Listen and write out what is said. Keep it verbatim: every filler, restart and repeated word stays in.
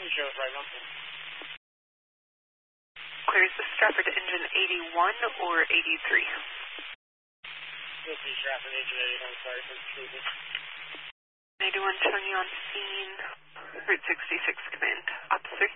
Joe's right on. Clear, is this Stratford engine eighty-one or eighty-three? This is Stratford engine eighty-one, sorry for the treatment. eighty-one showing you on scene, Route sixty-six command, officer.